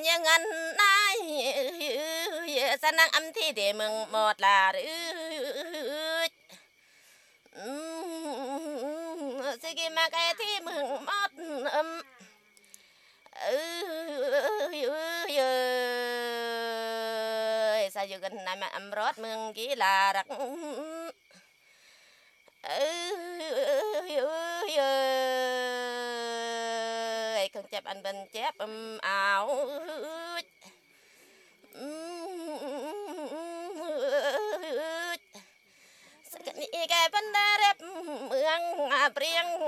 ยังงั้นนายสนังอำที่เดมึงหมดละสิกิมาไกที่มึงหมดsaอยู่กันนายมาอำรถมึงกีฬารักkhông chép anh bên chép ảo cái vấn đề đẹp mương riêng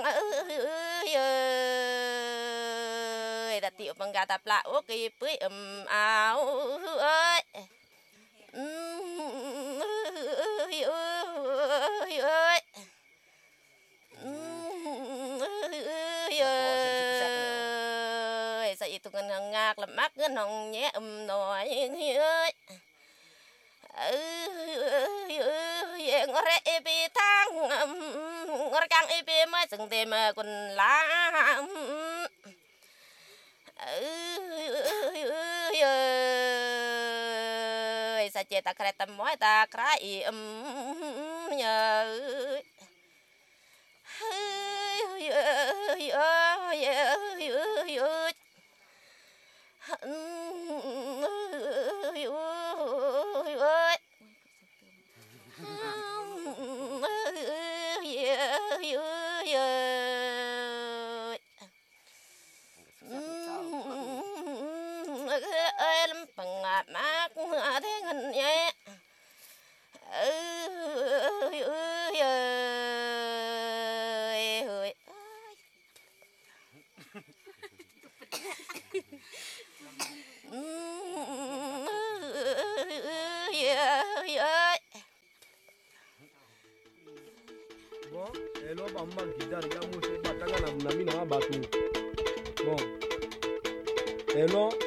đặt tiểu bằng gà tập lại ok với ảo sa itu kan ngak lemak nong nhé nói ngore epi tang ngore kang epi mai sừng tem quần lá sa che ta kret ta moi ta krai nhờ bằng mát thế ngân nhé Bon, hello, mama guitar ya musi batanga na mina batu. Bon. Hello.